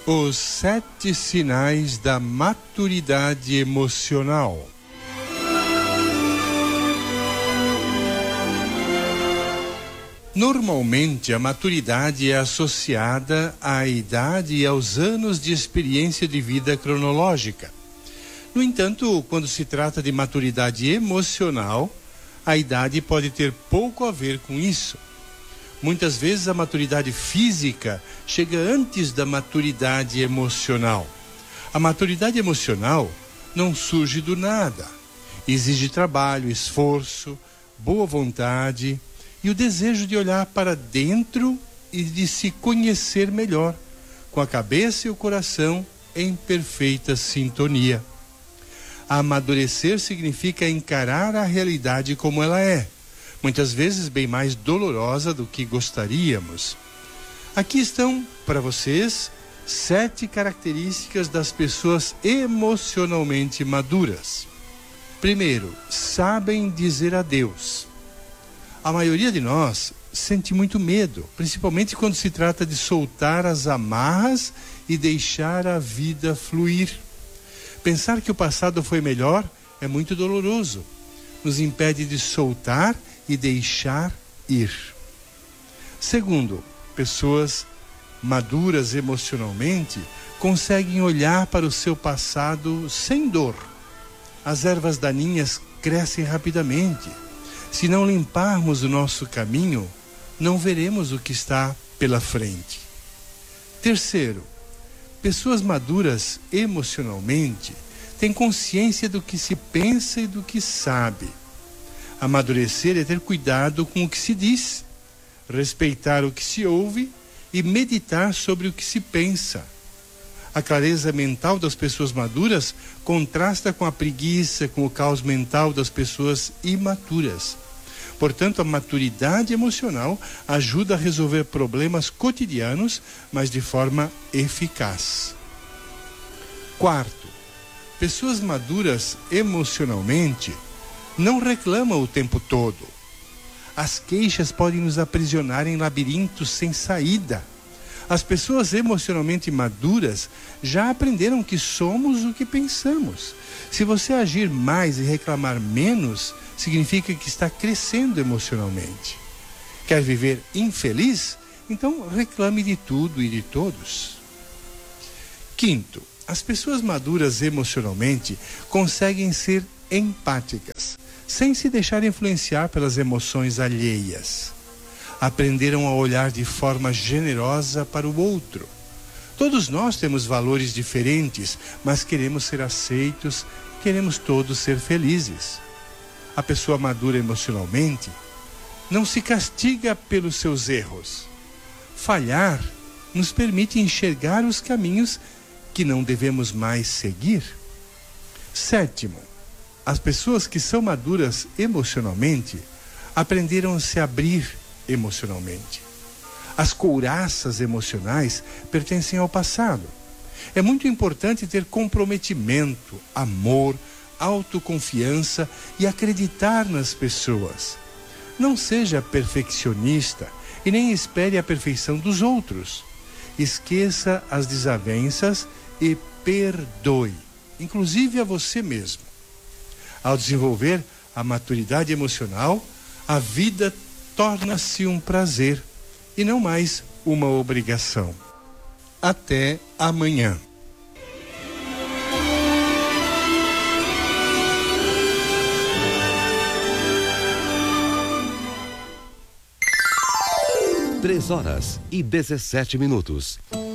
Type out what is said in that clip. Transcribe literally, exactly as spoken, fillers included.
Os sete sinais da maturidade emocional. Normalmente, a maturidade é associada à idade e aos anos de experiência de vida cronológica. No entanto, quando se trata de maturidade emocional, a idade pode ter pouco a ver com isso. Muitas vezes a maturidade física chega antes da maturidade emocional. A maturidade emocional não surge do nada. Exige trabalho, esforço, boa vontade e o desejo de olhar para dentro e de se conhecer melhor, com a cabeça e o coração em perfeita sintonia. Amadurecer significa encarar a realidade como ela é, muitas vezes bem mais dolorosa do que gostaríamos. Aqui estão, para vocês, sete características das pessoas emocionalmente maduras. Primeiro, sabem dizer adeus. A maioria de nós sente muito medo, principalmente quando se trata de soltar as amarras e deixar a vida fluir. Pensar que o passado foi melhor é muito doloroso. Nos impede de soltar e deixar ir. Segundo, pessoas maduras emocionalmente conseguem olhar para o seu passado sem dor. As ervas daninhas crescem rapidamente. Se não limparmos o nosso caminho, não veremos o que está pela frente. Terceiro, pessoas maduras emocionalmente têm consciência do que se pensa e do que sabe. Amadurecer é ter cuidado com o que se diz, respeitar o que se ouve e meditar sobre o que se pensa. A clareza mental das pessoas maduras contrasta com a preguiça, com o caos mental das pessoas imaturas. Portanto, a maturidade emocional ajuda a resolver problemas cotidianos, mas de forma eficaz. Quarto, pessoas maduras emocionalmente não reclamam o tempo todo. As queixas podem nos aprisionar em labirintos sem saída. As pessoas emocionalmente maduras já aprenderam que somos o que pensamos. Se você agir mais e reclamar menos, significa que está crescendo emocionalmente. Quer viver infeliz? Então reclame de tudo e de todos. Quinto, as pessoas maduras emocionalmente conseguem ser empáticas, sem se deixar influenciar pelas emoções alheias. Aprenderam a olhar de forma generosa para o outro. Todos nós temos valores diferentes, mas queremos ser aceitos, queremos todos ser felizes. A pessoa madura emocionalmente não se castiga pelos seus erros. Falhar nos permite enxergar os caminhos que não devemos mais seguir. Sétimo, as pessoas que são maduras emocionalmente aprenderam a se abrir emocionalmente. As couraças emocionais pertencem ao passado. É muito importante ter comprometimento, amor, autoconfiança e acreditar nas pessoas. Não seja perfeccionista e nem espere a perfeição dos outros. Esqueça as desavenças e perdoe, inclusive a você mesmo. Ao desenvolver a maturidade emocional, a vida torna-se um prazer e não mais uma obrigação. Até amanhã. Três horas e dezessete minutos.